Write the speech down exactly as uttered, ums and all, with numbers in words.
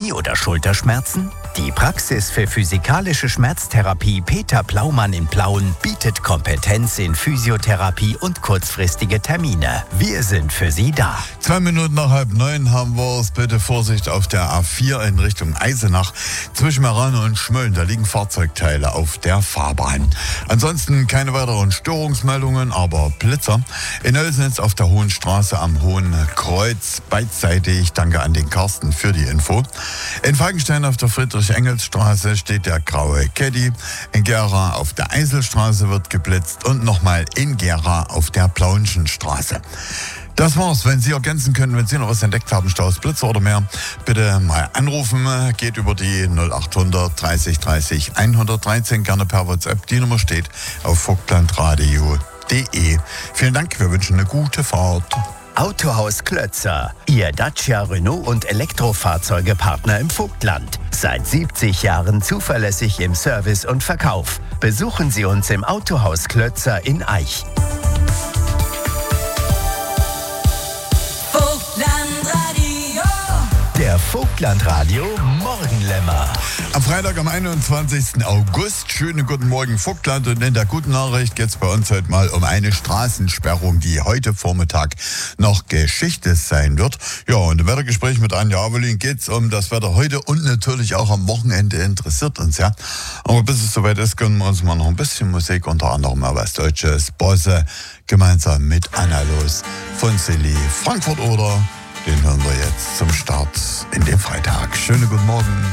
Knie- oder Schulterschmerzen? Die Praxis für physikalische Schmerztherapie Peter Plaumann in Plauen bietet Kompetenz in Physiotherapie und kurzfristige Termine. Wir sind für Sie da. Zwei Minuten nach halb neun haben wir es. Bitte Vorsicht auf der A vier in Richtung Eisenach. Zwischen Meran und Schmölln, da liegen Fahrzeugteile auf der Fahrbahn. Ansonsten keine weiteren Störungsmeldungen, aber Blitzer. In Oelsnitz auf der Hohen Straße am Hohen Kreuz beidseitig. Danke an den Carsten für die Info. In Falkenstein auf der Friedrich-Engels-Straße steht der graue Caddy. In Gera auf der Eiselstraße wird geblitzt und nochmal in Gera auf der Plaunschen Straße. Das war's. Wenn Sie ergänzen können, wenn Sie noch was entdeckt haben, Staus, Blitzer oder mehr, bitte mal anrufen. Geht über die null achthundert dreißig dreißig hundertdreizehn, gerne per WhatsApp. Die Nummer steht auf vogtlandradio punkt de. Vielen Dank, wir wünschen eine gute Fahrt. Autohaus Klötzer, Ihr Dacia, Renault und Elektrofahrzeugepartner im Vogtland. Seit siebzig Jahren zuverlässig im Service und Verkauf. Besuchen Sie uns im Autohaus Klötzer in Aich. Der Vogtlandradio Morgenlämmer. Am Freitag, am einundzwanzigsten August. Schönen guten Morgen, Vogtland. Und in der guten Nachricht geht es bei uns heute mal um eine Straßensperrung, die heute Vormittag noch Geschichte sein wird. Ja, und im Wettergespräch mit Anja Avelin geht es um das Wetter heute und natürlich auch am Wochenende. Interessiert uns ja. Aber bis es soweit ist, gönnen wir uns mal noch ein bisschen Musik, unter anderem mal was Deutsches. Bosse gemeinsam mit Anna Los von Silly Frankfurt oder. Den hören wir jetzt zum Start in den Freitag. Schönen guten Morgen.